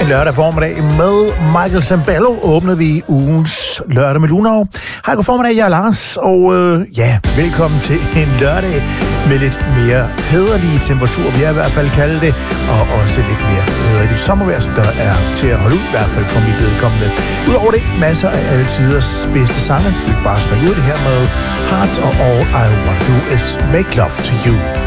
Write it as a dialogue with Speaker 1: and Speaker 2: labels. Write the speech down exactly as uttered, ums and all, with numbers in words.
Speaker 1: lørdag formiddag med Michael Sambello åbnede vi ugens lørdag med Lunov. Hej, god formiddag, jeg er Lars, og øh, ja, velkommen til en lørdag med lidt mere hæderlige temperaturer, vi er i hvert fald kalde det, og også lidt mere hæderligt sommervejr, som der er til at holde ud, i hvert fald for mit vedkommende. Udover det, masser af alle tiders bedste sange, så vi bare smække ud det her med Heart, og All I Want To Do Is Make Love To You.